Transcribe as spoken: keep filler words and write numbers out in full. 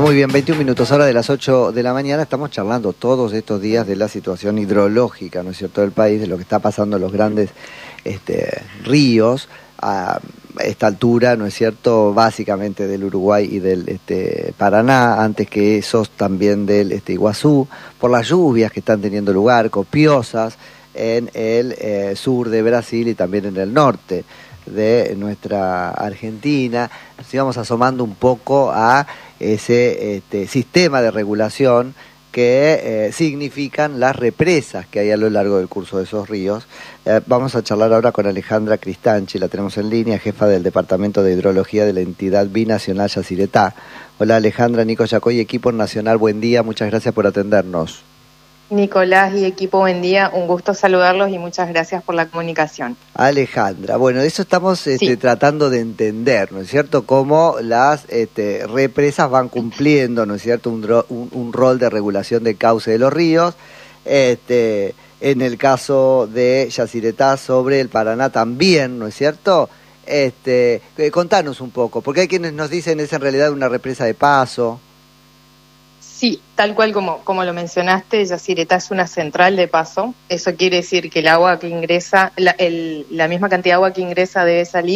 Muy bien, veintiún minutos, hora de las ocho de la mañana. Estamos charlando todos estos días de la situación hidrológica, ¿no es cierto?, del país, de lo que está pasando en los grandes este, ríos a esta altura, ¿no es cierto?, básicamente del Uruguay y del este, Paraná, antes que esos también del este, Iguazú, por las lluvias que están teniendo lugar, copiosas, en el eh, sur de Brasil y también en el norte de nuestra Argentina. Nos íbamos asomando un poco a ese este, sistema de regulación que eh, significan las represas que hay a lo largo del curso de esos ríos. Eh, vamos a charlar ahora con Alejandra Cristanchi, la tenemos en línea, jefa del Departamento de Hidrología de la entidad binacional Yacyretá. Hola Alejandra, Nico Yacoy, equipo nacional, buen día, muchas gracias por atendernos. Nicolás y equipo, buen día, un gusto saludarlos y muchas gracias por la comunicación. Alejandra, bueno, de eso estamos este, sí. tratando de entender, ¿no es cierto?, cómo las este, represas van cumpliendo, ¿no es cierto?, un, un, un rol de regulación del cauce de los ríos. Este, en el caso de Yacyretá sobre el Paraná también, ¿no es cierto? Este, contanos un poco, porque hay quienes nos dicen es en realidad una represa de paso. Sí, tal cual como, como lo mencionaste, Yacyretá es una central de paso. Eso quiere decir que el agua que ingresa, la, el, la misma cantidad de agua que ingresa debe salir